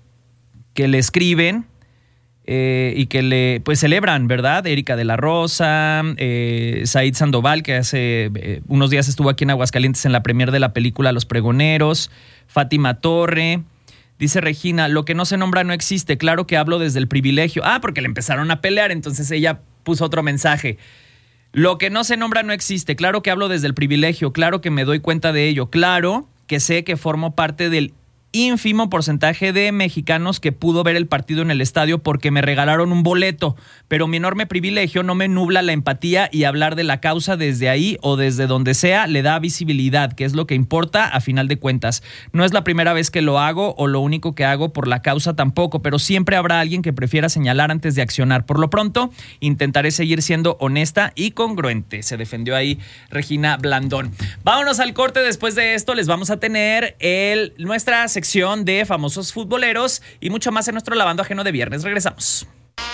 que le escriben. Eh, y que le pues celebran, ¿verdad? Erika de la Rosa, eh, Said Sandoval, que hace eh, unos días estuvo aquí en Aguascalientes en la premier de la película Los Pregoneros, Fátima Torre. Dice Regina, lo que no se nombra no existe, claro que hablo desde el privilegio. Ah, porque le empezaron a pelear, entonces ella puso otro mensaje. Lo que no se nombra no existe, claro que hablo desde el privilegio, claro que me doy cuenta de ello, claro que sé que formo parte del ínfimo porcentaje de mexicanos que pudo ver el partido en el estadio porque me regalaron un boleto, pero mi enorme privilegio no me nubla la empatía, y hablar de la causa desde ahí o desde donde sea le da visibilidad, que es lo que importa a final de cuentas. No es la primera vez que lo hago o lo único que hago por la causa tampoco, pero siempre habrá alguien que prefiera señalar antes de accionar. Por lo pronto, intentaré seguir siendo honesta y congruente. Se defendió ahí Regina Blandón. Vámonos al corte. Después de esto les vamos a tener el, nuestra sección de famosos futboleros y mucho más en nuestro Lavando Ajeno de viernes. Regresamos.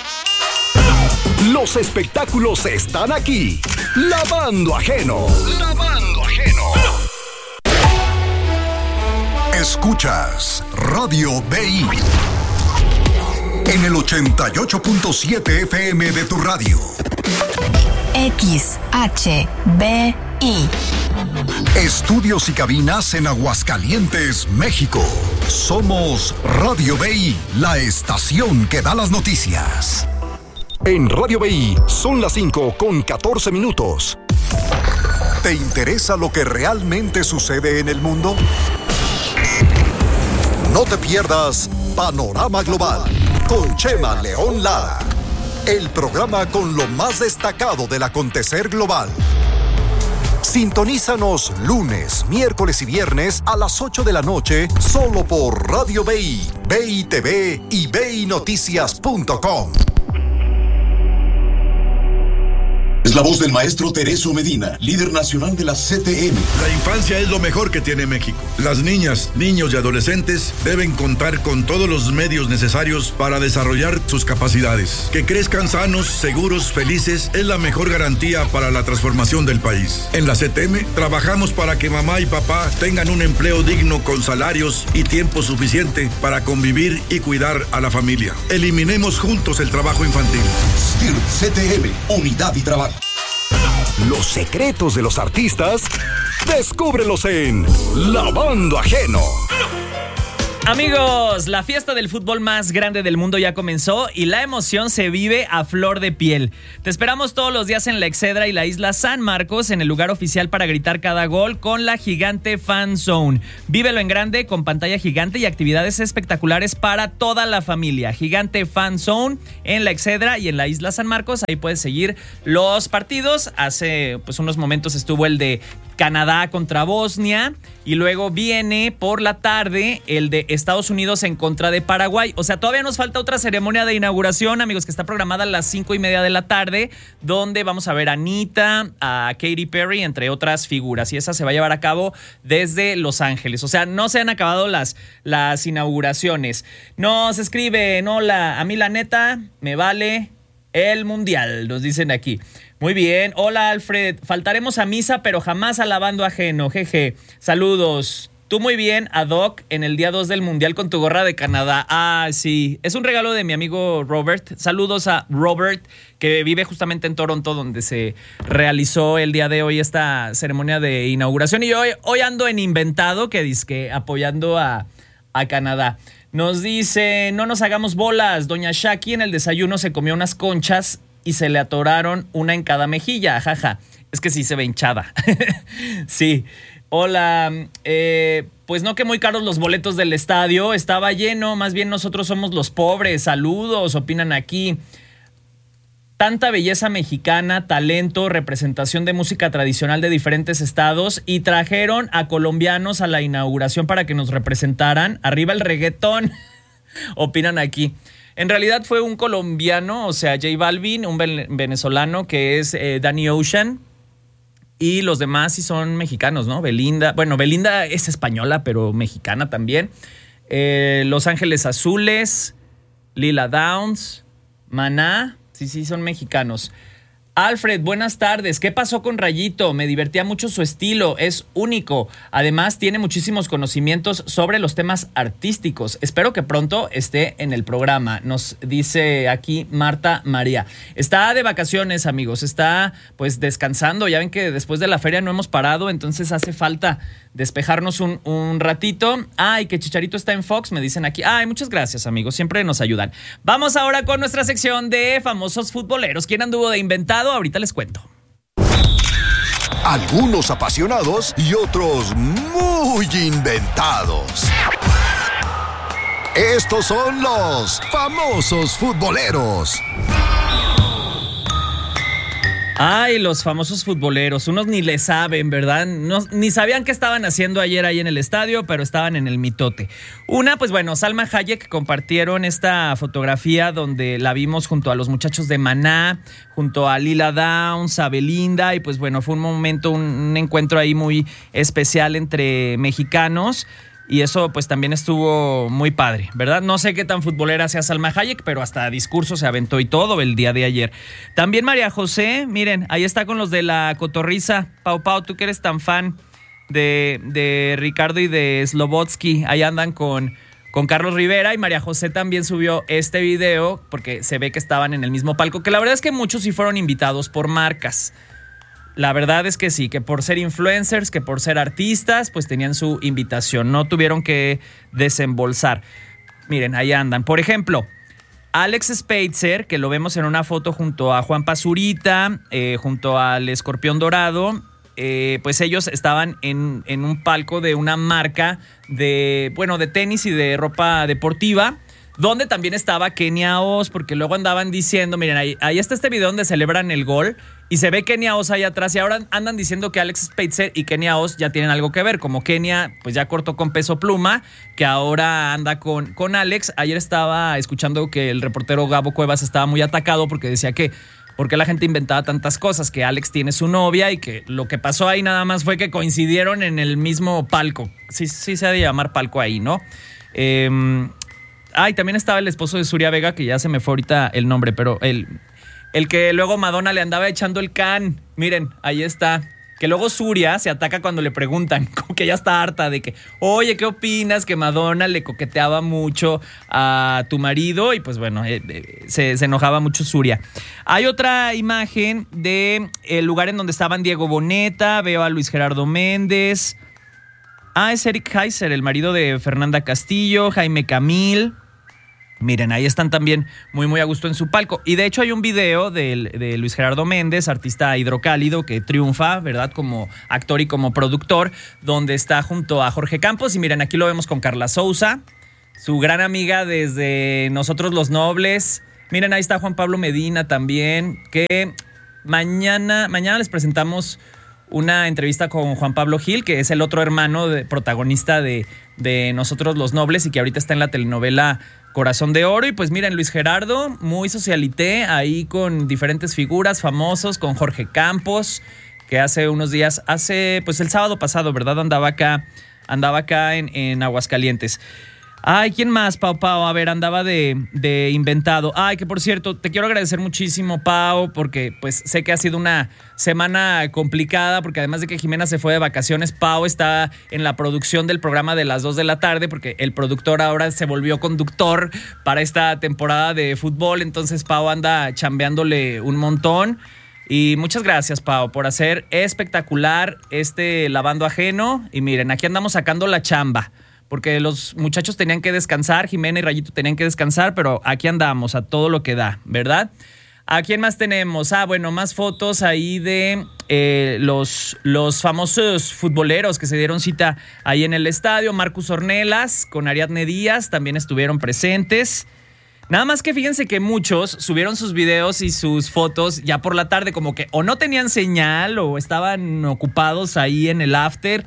Los espectáculos están aquí. Lavando Ajeno. Lavando Ajeno. Escuchas Radio B I en el ochenta y ocho punto siete F M de tu radio. X H B I. Estudios y cabinas en Aguascalientes, México. Somos Radio B I, la estación que da las noticias. En Radio B I son las cinco con catorce minutos. ¿Te interesa lo que realmente sucede en el mundo? No te pierdas Panorama Global con Chema León Lara, el programa con lo más destacado del acontecer global. Sintonízanos lunes, miércoles y viernes a las ocho de la noche solo por Radio B I, B I T V y B I Noticias punto com. Es la voz del maestro Tereso Medina, líder nacional de la C T M. La infancia es lo mejor que tiene México. Las niñas, niños y adolescentes deben contar con todos los medios necesarios para desarrollar sus capacidades. Que crezcan sanos, seguros, felices es la mejor garantía para la transformación del país. En la C T M trabajamos para que mamá y papá tengan un empleo digno con salarios y tiempo suficiente para convivir y cuidar a la familia. Eliminemos juntos el trabajo infantil. S T I R C T M, Unidad y Trabajo. Los secretos de los artistas Descúbrelos en Lavando Ajeno. Amigos, la fiesta del fútbol más grande del mundo ya comenzó y la emoción se vive a flor de piel. Te esperamos todos los días en la Excedra y la isla San Marcos, en el lugar oficial para gritar cada gol con la gigante Fan Zone. Vívelo en grande con pantalla gigante y actividades espectaculares para toda la familia. Gigante Fan Zone en la Excedra y en la isla San Marcos. Ahí puedes seguir los partidos. Hace pues unos momentos estuvo el de Canadá contra Bosnia y luego viene por la tarde el de Estados Unidos en contra de Paraguay. O sea, todavía nos falta otra ceremonia de inauguración, amigos, que está programada a las cinco y media de la tarde, donde vamos a ver a Anita, a Katy Perry, entre otras figuras, y esa se va a llevar a cabo desde Los Ángeles. O sea, no se han acabado las, las inauguraciones. Nos escriben, hola, a mí la neta me vale el mundial, nos dicen aquí. Muy bien, hola Alfred, faltaremos a misa pero jamás a lavando ajeno, jeje, saludos. Tú muy bien, ad hoc, en el día dos del mundial con tu gorra de Canadá. Ah, sí, es un regalo de mi amigo Robert. Saludos a Robert, que vive justamente en Toronto, donde se realizó el día de hoy esta ceremonia de inauguración. Y hoy, hoy ando en inventado, que dizque apoyando a, a Canadá. Nos dice, no nos hagamos bolas, doña Shaki en el desayuno se comió unas conchas y se le atoraron una en cada mejilla, jaja. Es que sí se ve hinchada. Sí. Hola, eh, pues no que muy caros los boletos del estadio, estaba lleno, más bien nosotros somos los pobres, saludos, opinan aquí. Tanta belleza mexicana, talento, representación de música tradicional de diferentes estados y trajeron a colombianos a la inauguración para que nos representaran. Arriba el reggaetón, opinan aquí. En realidad fue un colombiano, o sea, J Balvin, un venezolano que es eh, Danny Ocean. Y los demás sí son mexicanos, ¿no? Belinda, bueno, Belinda es española, pero mexicana también. Eh, Los Ángeles Azules, Lila Downs, Maná, sí, sí, son mexicanos. Alfred, buenas tardes. ¿Qué pasó con Rayito? Me divertía mucho su estilo, es único. Además, tiene muchísimos conocimientos sobre los temas artísticos. Espero que pronto esté en el programa. Nos dice aquí Marta María. Está de vacaciones, amigos. Está pues descansando. Ya ven que después de la feria no hemos parado, entonces hace falta despejarnos un, un ratito. Ay, que Chicharito está en Fox, me dicen aquí. Ay, muchas gracias, amigos. Siempre nos ayudan. Vamos ahora con nuestra sección de famosos futboleros. ¿Quién anduvo de inventado? Ahorita les cuento. Algunos apasionados y otros muy inventados. Estos son los famosos futboleros. Ay, los famosos futboleros, unos ni le saben, ¿verdad? No, ni sabían qué estaban haciendo ayer ahí en el estadio, pero estaban en el mitote. Una, pues bueno, Salma Hayek compartieron esta fotografía donde la vimos junto a los muchachos de Maná, junto a Lila Downs, a Belinda, y pues bueno, fue un momento, un, un encuentro ahí muy especial entre mexicanos. Y eso pues también estuvo muy padre, ¿verdad? No sé qué tan futbolera sea Salma Hayek, pero hasta discurso se aventó y todo el día de ayer. También María José, miren, ahí está con los de la cotorriza. Pau Pau, tú que eres tan fan de, de Ricardo y de Slobotsky, ahí andan con, con Carlos Rivera, y María José también subió este video porque se ve que estaban en el mismo palco, que la verdad es que muchos sí fueron invitados por marcas. La verdad es que sí, que por ser influencers, que por ser artistas, pues tenían su invitación, no tuvieron que desembolsar. Miren, ahí andan. Por ejemplo, Alex Spitzer, que lo vemos en una foto junto a Juan Pazurita, eh, junto al Escorpión Dorado, eh, pues ellos estaban en, en un palco de una marca de, bueno, de tenis y de ropa deportiva, donde también estaba Kenia Oz, porque luego andaban diciendo, miren, ahí, ahí está este video donde celebran el gol y se ve Kenia Oz ahí atrás, y ahora andan diciendo que Alex Spitzer y Kenia Oz ya tienen algo que ver, como Kenia pues ya cortó con Peso Pluma, que ahora anda con, con Alex. Ayer estaba escuchando que el reportero Gabo Cuevas estaba muy atacado porque decía que porque la gente inventaba tantas cosas, que Alex tiene su novia y que lo que pasó ahí nada más fue que coincidieron en el mismo palco. Sí, sí se ha de llamar palco ahí, ¿no? Eh... Ay, también estaba el esposo de Surya Vega, que ya se me fue ahorita el nombre, pero el, el que luego Madonna le andaba echando el can. Miren, ahí está. que luego Surya se ataca cuando le preguntan, como que ya está harta de que, oye, ¿qué opinas? Que Madonna le coqueteaba mucho a tu marido y pues bueno, eh, eh, se, se enojaba mucho Surya. Hay otra imagen de el lugar en donde estaban Diego Boneta, veo a Luis Gerardo Méndez. Ah, es Eric Heiser, el marido de Fernanda Castillo, Jaime Camil. Miren, ahí están también muy, muy a gusto en su palco. Y de hecho hay un video de, de Luis Gerardo Méndez, artista hidrocálido, que triunfa, ¿verdad? Como actor y como productor, donde está junto a Jorge Campos. Y miren, aquí lo vemos con Carla Sousa, su gran amiga desde Nosotros los Nobles. Miren, ahí está Juan Pablo Medina también, que mañana, mañana les presentamos una entrevista con Juan Pablo Gil, que es el otro hermano de, protagonista de, de Nosotros los Nobles y que ahorita está en la telenovela Corazón de Oro. Y pues miren, Luis Gerardo, muy socialité, ahí con diferentes figuras famosos, con Jorge Campos, que hace unos días, hace pues el sábado pasado, ¿verdad? Andaba acá, andaba acá en, en Aguascalientes. Ay, ¿quién más, Pau Pau? A ver, andaba de, de inventado. Ay, que por cierto, te quiero agradecer muchísimo, Pau, porque pues sé que ha sido una semana complicada, porque además de que Jimena se fue de vacaciones, Pau está en la producción del programa de las dos de la tarde, porque el productor ahora se volvió conductor para esta temporada de fútbol, entonces Pau anda chambeándole un montón. Y muchas gracias, Pau, por hacer espectacular este Lavando Ajeno. Y miren, aquí andamos sacando la chamba, porque los muchachos tenían que descansar, Jimena y Rayito tenían que descansar, pero aquí andamos a todo lo que da, ¿verdad? ¿A quién más tenemos? Ah, bueno, más fotos ahí de eh, los, los famosos futboleros que se dieron cita ahí en el estadio. Marcus Ornelas con Ariadne Díaz también estuvieron presentes. Nada más que fíjense que muchos subieron sus videos y sus fotos ya por la tarde, como que o no tenían señal o estaban ocupados ahí en el after,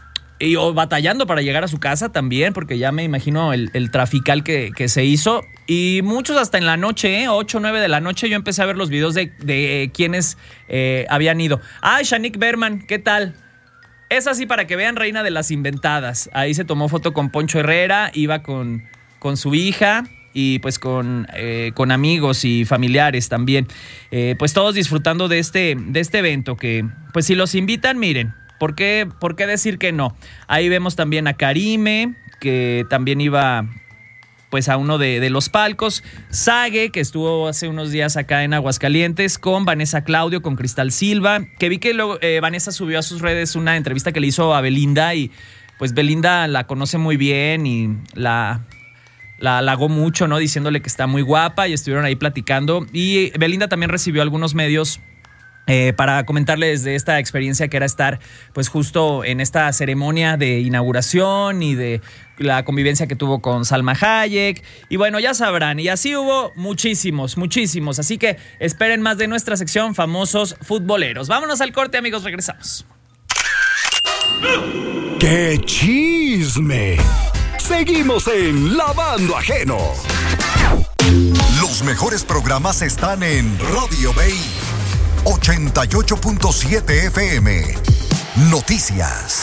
y o batallando para llegar a su casa también, porque ya me imagino el, el trafical que, que se hizo. Y muchos hasta en la noche, ¿eh? ocho o nueve de la noche, yo empecé a ver los videos de, de quienes eh, habían ido. ¡Ay, Shanique Berman! ¿Qué tal? Es así para que vean, reina de las inventadas. Ahí se tomó foto con Poncho Herrera, iba con, con su hija y pues con, eh, con amigos y familiares también. Eh, pues todos disfrutando de este, de este evento que, pues si los invitan, miren, ¿Por qué, ¿Por qué decir que no? Ahí vemos también a Karime, que también iba pues a uno de, de los palcos. Sage, que estuvo hace unos días acá en Aguascalientes, con Vanessa Claudio, con Cristal Silva, que vi que luego, eh, Vanessa subió a sus redes una entrevista que le hizo a Belinda y pues Belinda la conoce muy bien y la... La halagó mucho, ¿no? Diciéndole que está muy guapa y estuvieron ahí platicando. Y Belinda también recibió algunos medios Eh, para comentarles de esta experiencia que era estar pues justo en esta ceremonia de inauguración y de la convivencia que tuvo con Salma Hayek. Y bueno, ya sabrán, y así hubo muchísimos, muchísimos. Así que esperen más de nuestra sección Famosos Futboleros. Vámonos al corte, amigos, regresamos. ¡Qué chisme! Seguimos en Lavando Ajeno. Los mejores programas están en Radio Bay ochenta y ocho punto siete F M. Noticias.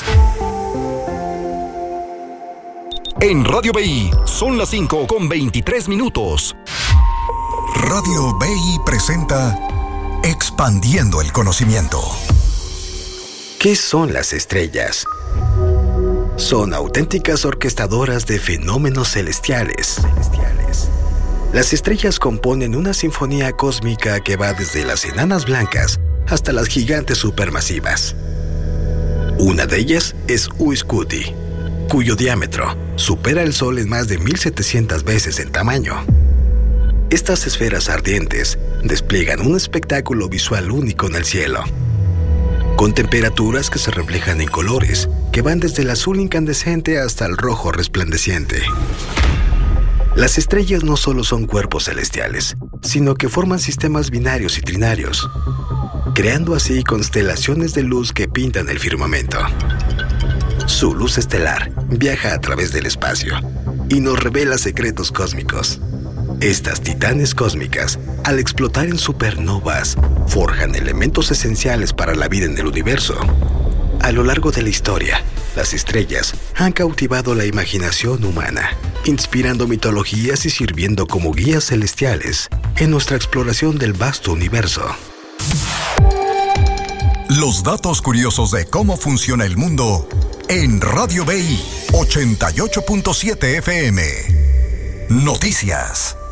En Radio B I son las cinco con veintitrés minutos. Radio B I presenta Expandiendo el Conocimiento. ¿Qué son las estrellas? Son auténticas orquestadoras de fenómenos celestiales. Las estrellas componen una sinfonía cósmica que va desde las enanas blancas hasta las gigantes supermasivas. Una de ellas es Uiscuti, cuyo diámetro supera el Sol en más de mil setecientas veces en tamaño. Estas esferas ardientes despliegan un espectáculo visual único en el cielo, con temperaturas que se reflejan en colores que van desde el azul incandescente hasta el rojo resplandeciente. Las estrellas no solo son cuerpos celestiales, sino que forman sistemas binarios y trinarios, creando así constelaciones de luz que pintan el firmamento. Su luz estelar viaja a través del espacio y nos revela secretos cósmicos. Estas titanes cósmicas, al explotar en supernovas, forjan elementos esenciales para la vida en el universo. A lo largo de la historia, las estrellas han cautivado la imaginación humana, inspirando mitologías y sirviendo como guías celestiales en nuestra exploración del vasto universo. Los datos curiosos de cómo funciona el mundo en Radio B I ochenta y ocho punto siete F M. Noticias.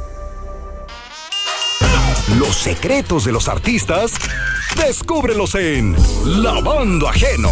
Los secretos de los artistas, descúbrelos en Lavando Ajeno.